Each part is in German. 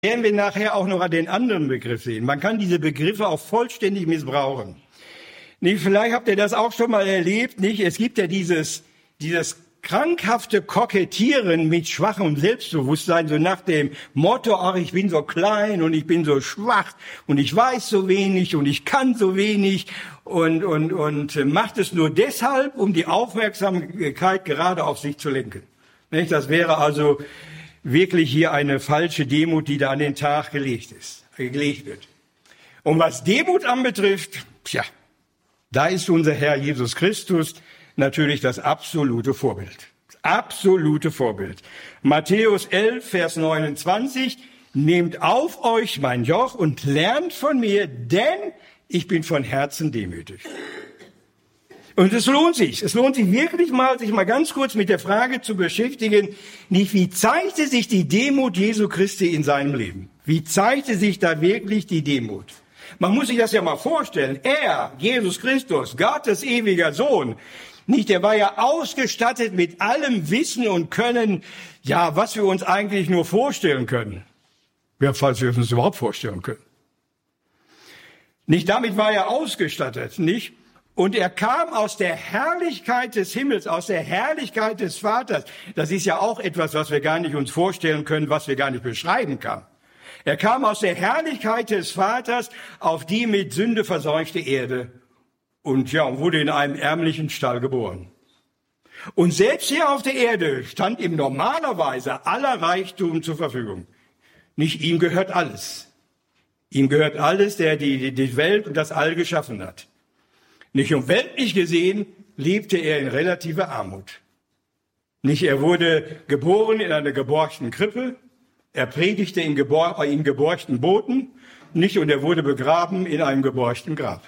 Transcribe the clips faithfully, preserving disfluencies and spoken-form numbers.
werden wir nachher auch noch an den anderen Begriff sehen. Man kann diese Begriffe auch vollständig missbrauchen. Nee, vielleicht habt ihr das auch schon mal erlebt, nicht? Es gibt ja dieses, dieses krankhafte Kokettieren mit schwachem Selbstbewusstsein, so nach dem Motto, ach, ich bin so klein und ich bin so schwach und ich weiß so wenig und ich kann so wenig und, und, und macht es nur deshalb, um die Aufmerksamkeit gerade auf sich zu lenken. Nicht? Das wäre also wirklich hier eine falsche Demut, die da an den Tag gelegt ist, gelegt wird. Und was Demut anbetrifft, tja, da ist unser Herr Jesus Christus natürlich das absolute Vorbild. Das absolute Vorbild. Matthäus elf, Vers neunundzwanzig, nehmt auf euch mein Joch und lernt von mir, denn ich bin von Herzen demütig. Und es lohnt sich, es lohnt sich wirklich mal, sich mal ganz kurz mit der Frage zu beschäftigen, nicht wie zeigte sich die Demut Jesu Christi in seinem Leben? Wie zeigte sich da wirklich die Demut? Man muss sich das ja mal vorstellen. Er, Jesus Christus, Gottes ewiger Sohn, nicht, der war ja ausgestattet mit allem Wissen und Können, ja, was wir uns eigentlich nur vorstellen können. Ja, falls wir uns überhaupt vorstellen können. Nicht, damit war er ausgestattet, nicht? Und er kam aus der Herrlichkeit des Himmels, aus der Herrlichkeit des Vaters. Das ist ja auch etwas, was wir gar nicht uns vorstellen können, was wir gar nicht beschreiben können. Er kam aus der Herrlichkeit des Vaters auf die mit Sünde verseuchte Erde und ja, wurde in einem ärmlichen Stall geboren. Und selbst hier auf der Erde stand ihm normalerweise aller Reichtum zur Verfügung. Nicht ihm gehört alles. Ihm gehört alles, der die, die Welt und das All geschaffen hat. Nicht um weltlich gesehen lebte er in relativer Armut. Nicht, er wurde geboren in einer geborgten Krippe. Er predigte in, gebor- in geborgten Booten, nicht, und er wurde begraben in einem geborgten Grab.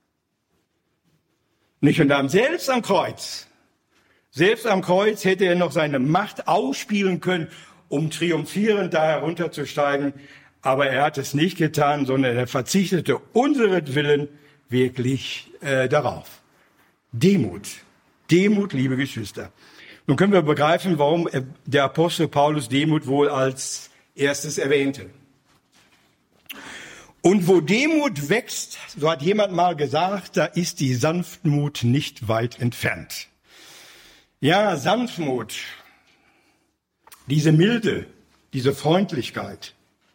Nicht, und dann selbst am Kreuz, selbst am Kreuz hätte er noch seine Macht ausspielen können, um triumphierend da herunterzusteigen, aber er hat es nicht getan, sondern er verzichtete unseretwillen wirklich äh, darauf. Demut, Demut, liebe Geschwister. Nun können wir begreifen, warum der Apostel Paulus Demut wohl als erstes erwähnte. Und wo Demut wächst, so hat jemand mal gesagt, da ist die Sanftmut nicht weit entfernt. Ja, Sanftmut, diese Milde, diese Freundlichkeit.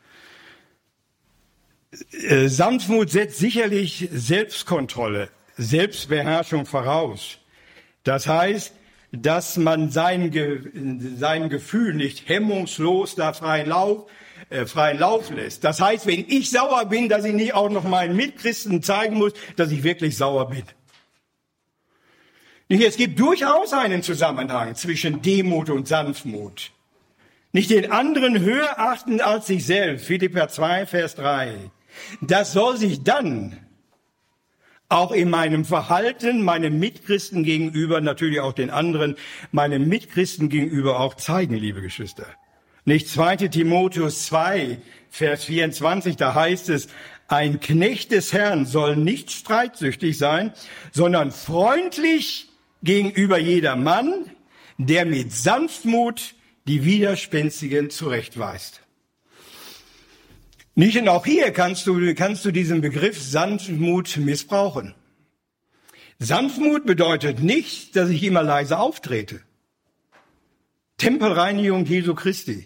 Äh, Sanftmut setzt sicherlich Selbstkontrolle, Selbstbeherrschung voraus. Das heißt, dass man sein, Ge- sein Gefühl nicht hemmungslos da freien Lauf, äh, freien Lauf lässt. Das heißt, wenn ich sauer bin, dass ich nicht auch noch meinen Mitchristen zeigen muss, dass ich wirklich sauer bin. Nicht, es gibt durchaus einen Zusammenhang zwischen Demut und Sanftmut. Nicht den anderen höher achten als sich selbst. Philipper zwei, Vers drei. Das soll sich dann auch in meinem Verhalten, meinem Mitchristen gegenüber, natürlich auch den anderen, meinem Mitchristen gegenüber auch zeigen, liebe Geschwister. Nicht zweiter Timotheus zwei, Vers vierundzwanzig, da heißt es, ein Knecht des Herrn soll nicht streitsüchtig sein, sondern freundlich gegenüber jedermann, der mit Sanftmut die Widerspenstigen zurechtweist. Nicht, und auch hier kannst du, kannst du diesen Begriff Sanftmut missbrauchen. Sanftmut bedeutet nicht, dass ich immer leise auftrete. Tempelreinigung Jesu Christi.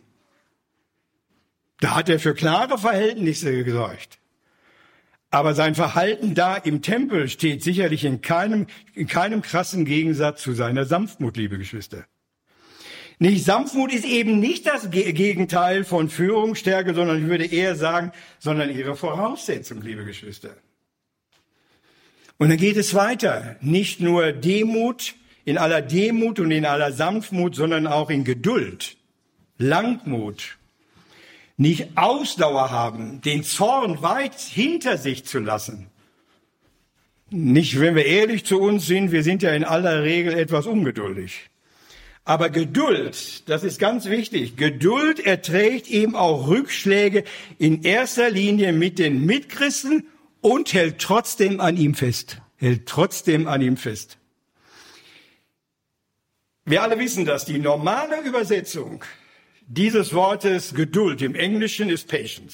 Da hat er für klare Verhältnisse gesorgt. Aber sein Verhalten da im Tempel steht sicherlich in keinem, in keinem krassen Gegensatz zu seiner Sanftmut, liebe Geschwister. Nicht, Sanftmut ist eben nicht das Gegenteil von Führungsstärke, sondern ich würde eher sagen, sondern ihre Voraussetzung, liebe Geschwister. Und dann geht es weiter. Nicht nur Demut, in aller Demut und in aller Sanftmut, sondern auch in Geduld, Langmut. Nicht Ausdauer haben, den Zorn weit hinter sich zu lassen. Nicht, wenn wir ehrlich zu uns sind, wir sind ja in aller Regel etwas ungeduldig. Aber Geduld, das ist ganz wichtig. Geduld erträgt eben auch Rückschläge in erster Linie mit den Mitchristen und hält trotzdem an ihm fest. Hält trotzdem an ihm fest. Wir alle wissen das. Die normale Übersetzung, dieses Wortes Geduld. Im Englischen ist Patience.